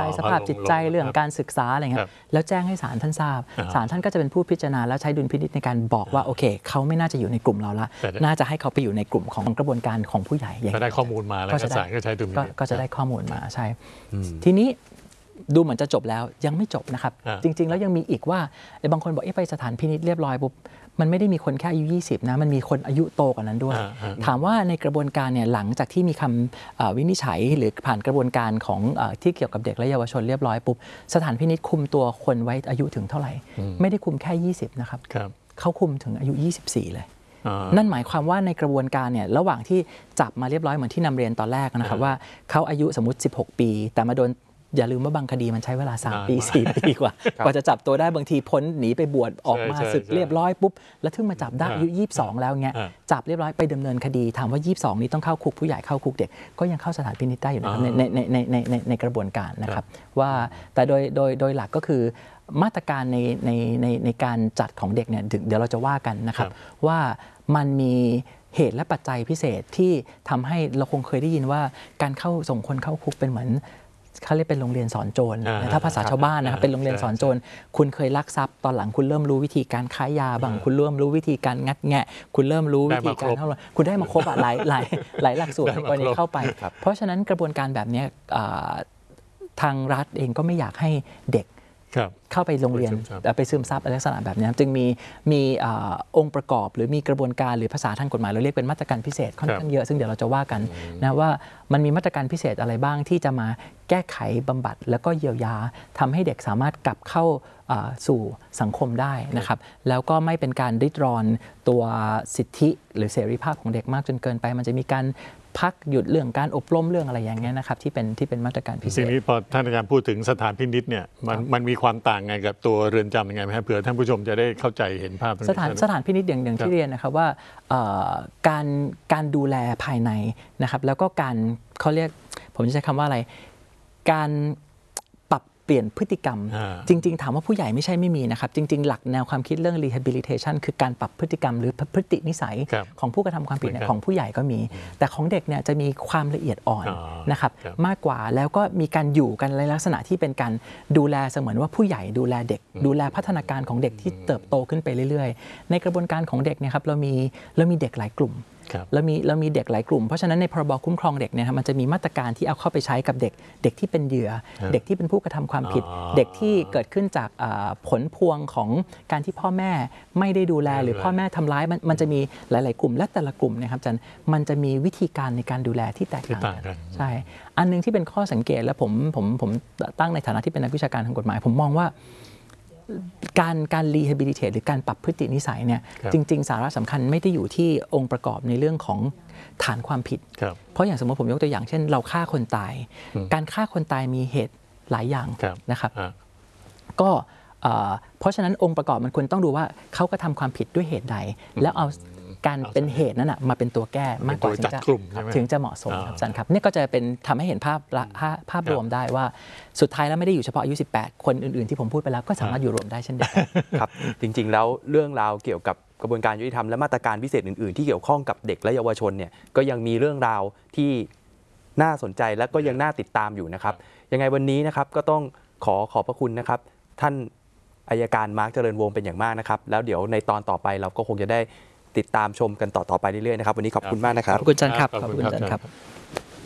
สภาพจิตใจเรื่องการศึกษาอะไรเงี้ยแล้วแจ้งให้ศาลท่านทราบศาลท่านก็จะเป็นผู้พิจารณาแล้วใช้ดุลพินิจในการบอกว่าโอเคเขาไม่น่าจะอยู่ในกลุ่มเราละน่าจะให้เขาไปอยู่ในกลุ่มของกระบวนการของผู้ใหญ่ก็ได้ข้อมูลมาแล้วศาลก็ใช้ดุลพินิจก็จะได้ข้อมูลมาใช่ทีนี้ดูเหมือนจะจบแล้วยังไม่จบนะครับจริงๆแล้วยังมีอีกว่าบางคนบอกไปสถานพินิจเรียบร้อยปุ๊บมันไม่ได้มีคนแค่อายุ20นะมันมีคนอายุโตกว่านั้นด้วยถามว่าในกระบวนการเนี่ยหลังจากที่มีคำวินิจฉัยหรือผ่านกระบวนการของที่เกี่ยวกับเด็กและเยาวชนเรียบร้อยปุ๊บสถานพินิจคุมตัวคนไว้อายุถึงเท่าไหร่ไม่ได้คุมแค่20นะครับเขาคุมถึงอายุ24เลยนั่นหมายความว่าในกระบวนการเนี่ยระหว่างที่จับมาเรียบร้อยเหมือนที่นำเรียนตอนแรกนะครับว่าเขาอายุสมมติ16ปีแต่มาโดนอย่าลืมว่าบางคดีมันใช้เวลา3 ปี 4 ปีกว่าจะจับตัวได้บางทีพ้นหนีไปบวชออกมาศึกเรียบร้อยปุ๊บแล้วถึงมาจับได้อายุ22แล้วเงี้ยจับเรียบร้อยไปดำเนินคดีถามว่า22นี้ต้องเข้าคุกผู้ใหญ่เข้าคุกเด็กก็ยังเข้าสถานพินิจได้อยู่นะครับในกระบวนการนะครับว่าแต่โดยหลักก็คือมาตรการในการจัดของเด็กเนี่ยเดี๋ยวเราจะว่ากันนะครับว่ามันมีเหตุและปัจจัยพิเศษที่ทำให้เราคงเคยได้ยินว่าการส่งคนเข้าคุกเป็นเหมือนเขาเรียกเป็นโรงเรียนสอนโจรถ้าภาษาชาวบ้านนะครับเป็นโรงเรียนสอนโจรคุณเคยลักทรัพย์ตอนหลังคุณเริ่มรู้วิธีการค้ายาบ้างคุณเริ่มรู้วิธีการงัดแงะคุณเริ่มรู้วิธีการเท่าไหร่คุณได้มาครบหลายหลักสูตรในกรณีเข้าไปเพราะฉะนั้นกระบวนการแบบนี้ทางรัฐเองก็ไม่อยากให้เด็กเข้าไปโรงเรียนไปซึมซับลักษณะแบบนี้จึงมีองค์ประกอบหรือมีกระบวนการหรือภาษาทางกฎหมายเราเรียกเป็นมาตรการพิเศษค่อนข้างเยอะซึ่งเดี๋ยวเราจะว่ากันนะว่ามันมีมาตรการพิเศษอะไรบ้างที่จะมาแก้ไขบำบัดแล้วก็เยียวยาทำให้เด็กสามารถกลับเข้าสู่สังคมได้นะครับแล้วก็ไม่เป็นการริดรอนตัวสิทธิหรือเสรีภาพของเด็กมากจนเกินไปมันจะมีการพักหยุดเรื่องการอบรมเรื่องอะไรอย่างเงี้ยนะครับที่เป็นมาตรการพิเศษทีนี้พอท่านอาจารย์พูดถึงสถานพินิจเนี่ยมันมีความต่างไงกับตัวเรือนจำยังไงไหมครับเผื่อท่านผู้ชมจะได้เข้าใจเห็นภาพสถานพินิจอย่างที่เรียนนะครับว่าการดูแลภายในนะครับแล้วก็การเขาเรียกผมจะใช้คำว่าอะไรการเปลี่ยนพฤติกรรมจริงๆถามว่าผู้ใหญ่ไม่ใช่ไม่มีนะครับจริงๆหลักแนวความคิดเรื่อง rehabilitation คือการปรับพฤติกรรมหรือพฤตินิสัยของผู้กระทำความผิดของผู้ใหญ่ก็มีแต่ของเด็กเนี่ยจะมีความละเอียดอ่อนนะครับมากกว่าแล้วก็มีการอยู่กันในลักษณะที่เป็นการดูแลเสมือนว่าผู้ใหญ่ดูแลเด็กดูแลพัฒนาการของเด็กที่เติบโตขึ้นไปเรื่อยๆในกระบวนการของเด็กเนี่ยครับเรามีเด็กหลายกลุ่มเรามีเด็กหลายกลุ่มเพราะฉะนั้นในพรบคุ้มครองเด็กเนี่ยมันจะมีมาตรการที่เอาเข้าไปใช้กับเด็กที่เป็นเหยื่อเด็กที่เป็นผู้กระทำความผิดเด็กที่เกิดขึ้นจากผลพวงของการที่พ่อแม่ไม่ได้ดูแลหรือพ่อแม่ทำร้ายมันจะมีหลายๆกลุ่มและแต่ละกลุ่มนะครับอาจารย์มันจะมีวิธีการในการดูแลที่แตกต่างกันใช่อันนึงที่เป็นข้อสังเกตและผมตั้งในฐานะที่เป็นนักวิชาการทางกฎหมายผมมองว่าการ rehabilitate หรือการปรับพฤตินิสัยเนี่ยจริงๆสาระสำคัญไม่ได้อยู่ที่องค์ประกอบในเรื่องของฐานความผิดเพราะอย่างสมมติผมยกตัวอย่างเช่นเราฆ่าคนตายการฆ่าคนตายมีเหตุหลายอย่างนะครับก็เพราะฉะนั้นองค์ประกอบมันควรต้องดูว่าเขากระทำความผิดด้วยเหตุใดแล้วเอาการเป็นเหตุนั้นมาเป็นตัวแก้มากกว่าถึงจะเหมาะสมครับอาจารย์ครับนี่ก็จะเป็นทำให้เห็นภาพรวมได้ว่าสุดท้ายแล้วไม่ได้อยู่เฉพาะอายุ18คนอื่นๆที่ผมพูดไปแล้วก็สามารถอยู่รวมได้เช่นเดียวกันครับจริงๆแล้วเรื่องราวเกี่ยวกับกระบวนการยุติธรรมและมาตรการพิเศษอื่นๆที่เกี่ยวข้องกับเด็กและเยาวชนเนี่ยก็ยังมีเรื่องราวที่น่าสนใจและก็ยังน่าติดตามอยู่นะครับยังไงวันนี้นะครับก็ต้องขอบพระคุณนะครับท่านอัยการมาร์คเจริญวงศ์เป็นอย่างมากนะครับแล้วเดี๋ยวในตอนต่อไปเราก็คงจะได้ติดตามชมกันต่อไปเรื่อยๆนะครับวันนี้ขอบคุณมากนะครับขอบคุณอาจารย์ครับขอบคุณอาจารย์ครับ